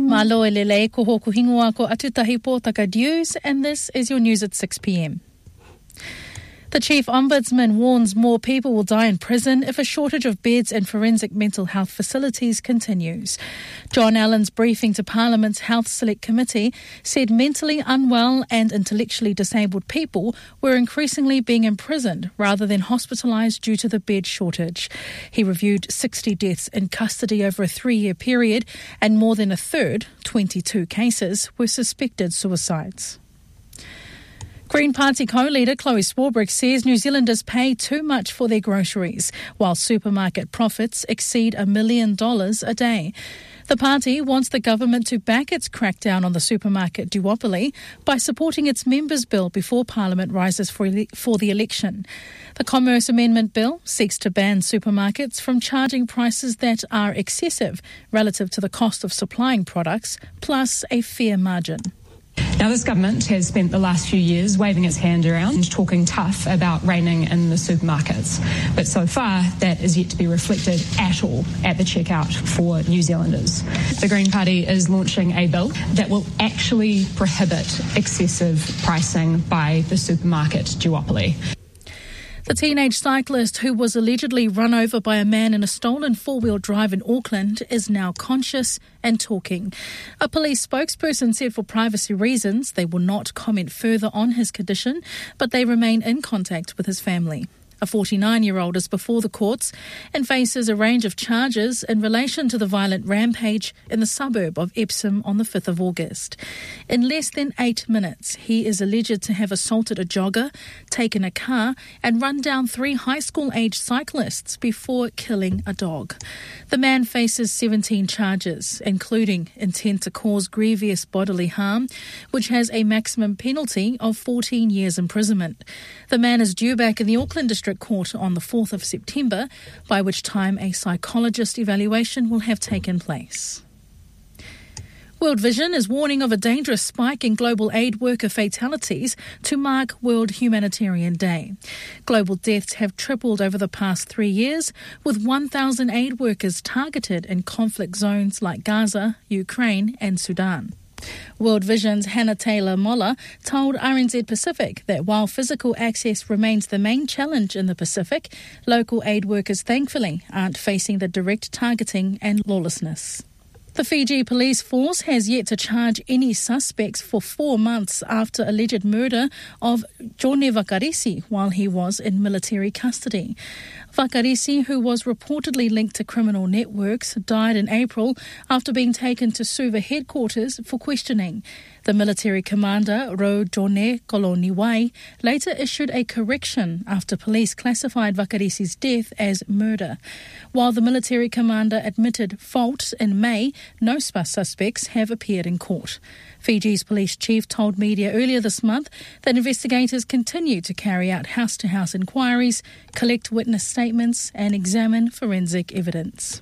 Malo e lele ko hoku hingoa ko atutahi pōtaka news, and this is your news at 6 p.m. The Chief Ombudsman warns more people will die in prison if a shortage of beds in forensic mental health facilities continues. John Allen's briefing to Parliament's Health Select Committee said mentally unwell and intellectually disabled people were increasingly being imprisoned rather than hospitalised due to the bed shortage. He reviewed 60 deaths in custody over a 3-year period, and more than a third, 22 cases, were suspected suicides. Green Party co-leader Chloe Swarbrick says New Zealanders pay too much for their groceries, while supermarket profits exceed $1 million a day. The party wants the government to back its crackdown on the supermarket duopoly by supporting its members' bill before Parliament rises for the election. The Commerce Amendment Bill seeks to ban supermarkets from charging prices that are excessive relative to the cost of supplying products, plus a fair margin. Now, this government has spent the last few years waving its hand around, talking tough about reining in the supermarkets. But so far, that is yet to be reflected at all at the checkout for New Zealanders. The Green Party is launching a bill that will actually prohibit excessive pricing by the supermarket duopoly. The teenage cyclist who was allegedly run over by a man in a stolen four-wheel drive in Auckland is now conscious and talking. A police spokesperson said for privacy reasons they will not comment further on his condition, but they remain in contact with his family. A 49-year-old is before the courts and faces a range of charges in relation to the violent rampage in the suburb of Epsom on the 5th of August. In less than 8 minutes, he is alleged to have assaulted a jogger, taken a car and run down 3 high school-aged cyclists before killing a dog. The man faces 17 charges, including intent to cause grievous bodily harm, which has a maximum penalty of 14 years imprisonment. The man is due back in the Auckland District Court on the 4th of September, by which time a psychologist evaluation will have taken place. World Vision is warning of a dangerous spike in global aid worker fatalities to mark World Humanitarian Day. Global deaths have tripled over the past 3 years, with 1,000 aid workers targeted in conflict zones like Gaza, Ukraine and Sudan. World Vision's Hannah Taylor-Moller told RNZ Pacific that while physical access remains the main challenge in the Pacific, local aid workers thankfully aren't facing the direct targeting and lawlessness. The Fiji police force has yet to charge any suspects for 4 months after alleged murder of Jone Vakarisi while he was in military custody. Vakarisi, who was reportedly linked to criminal networks, died in April after being taken to Suva headquarters for questioning. The military commander, Ro Jone Koloniwai, later issued a correction after police classified Vakarisi's death as murder. While the military commander admitted fault in May, no suspects have appeared in court. Fiji's police chief told media earlier this month that investigators continue to carry out house-to-house inquiries, collect witness statements and examine forensic evidence.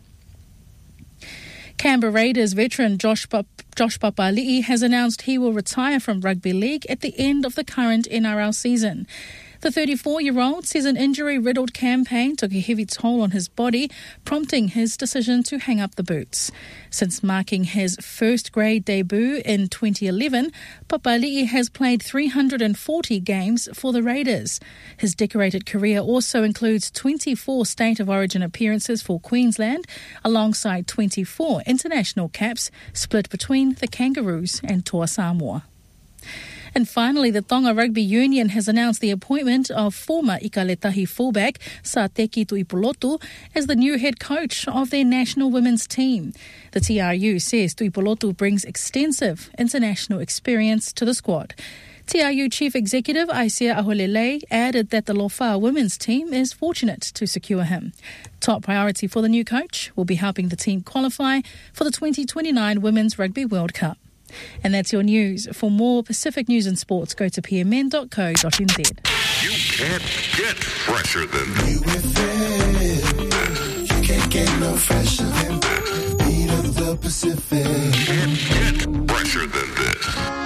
Canberra Raiders veteran Josh Papali'i has announced he will retire from rugby league at the end of the current NRL season. The 34-year-old says an injury-riddled campaign took a heavy toll on his body, prompting his decision to hang up the boots. Since marking his first-grade debut in 2011, Papali'i has played 340 games for the Raiders. His decorated career also includes 24 State of Origin appearances for Queensland, alongside 24 international caps split between the Kangaroos and Toa Samoa. And finally, the Tonga Rugby Union has announced the appointment of former Ikaletahi fullback Sateki Tuipolotu as the new head coach of their national women's team. The TRU says Tuipolotu brings extensive international experience to the squad. TRU Chief Executive Aisia Aholele added that the Lofa women's team is fortunate to secure him. Top priority for the new coach will be helping the team qualify for the 2029 Women's Rugby World Cup. And that's your news. For more Pacific news and sports, go to pmn.co.nz. You can't get fresher than this. You can't get no fresher than the beat of the Pacific. You can't get fresher than this.